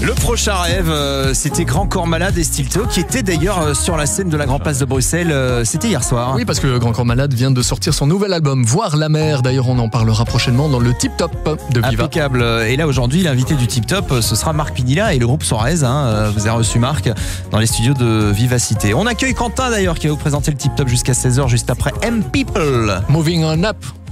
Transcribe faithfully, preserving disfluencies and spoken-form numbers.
Le prochain rêve, euh, c'était Grand Corps Malade et Stilto, qui était d'ailleurs euh, sur la scène de la Grand Place de Bruxelles. Euh, c'était hier soir. Oui, parce que Grand Corps Malade vient de sortir son nouvel album, Voir la mer. D'ailleurs, on en parlera prochainement dans le Tip Top de Viva. Impeccable. Et là, aujourd'hui, l'invité du Tip Top, ce sera Marc Pinilla et le groupe Suarez. Hein. Vous avez reçu Marc dans les studios de Vivacité. On accueille Quentin, d'ailleurs, qui va vous présenter le Tip Top jusqu'à seize heures, juste après M People. Moving on up.